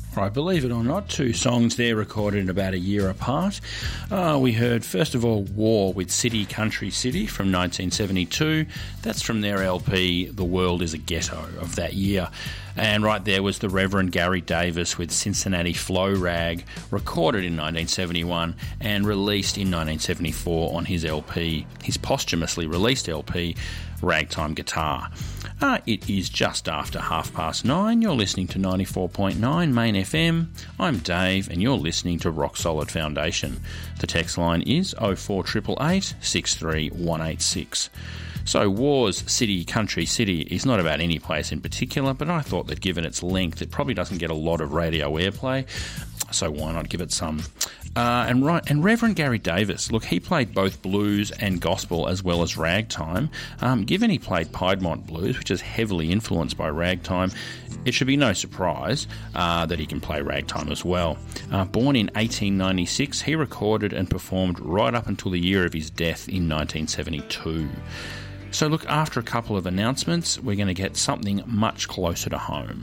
Right, believe it or not, two songs there recorded about a year apart. We heard, first of all, War with City Country City from 1972. That's from their LP, The World is a Ghetto, of that year. And right there was the Reverend Gary Davis with Cincinnati Flow Rag, recorded in 1971 and released in 1974 on his LP, his posthumously released LP, Ragtime Guitar. It is just after 9:30. You're listening to 94.9 Main FM. I'm Dave, and you're listening to Rock Solid Foundation. The text line is 04888 63186. So War's City Country City is not about any place in particular, but I thought that given its length, it probably doesn't get a lot of radio airplay, so why not give it some? And Reverend Gary Davis, look, he played both blues and gospel as well as ragtime. Given he played Piedmont blues, which is heavily influenced by ragtime, it should be no surprise that he can play ragtime as well. Born in 1896, he recorded and performed right up until the year of his death in 1972. So look, after a couple of announcements, we're going to get something much closer to home.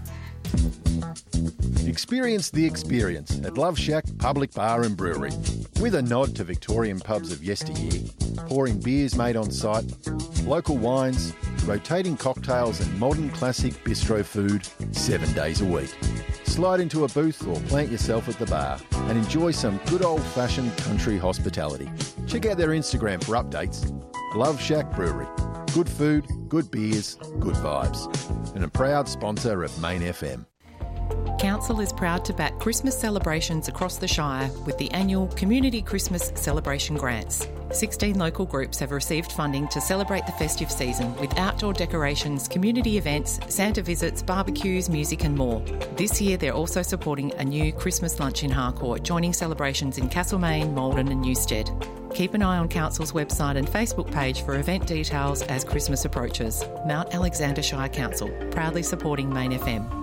Experience the experience at Love Shack Public Bar and Brewery. With a nod to Victorian pubs of yesteryear, pouring beers made on site, local wines, rotating cocktails and modern classic bistro food 7 days a week. Slide into a booth or plant yourself at the bar and enjoy some good old-fashioned country hospitality. Check out their Instagram for updates. Love Shack Brewery. Good food, good beers, good vibes. And a proud sponsor of Main FM. Council is proud to back Christmas celebrations across the Shire with the annual Community Christmas Celebration Grants. 16 local groups have received funding to celebrate the festive season with outdoor decorations, community events, Santa visits, barbecues, music and more. This year they're also supporting a new Christmas lunch in Harcourt, joining celebrations in Castlemaine, Maldon and Newstead. Keep an eye on Council's website and Facebook page for event details as Christmas approaches. Mount Alexander Shire Council, proudly supporting Main FM.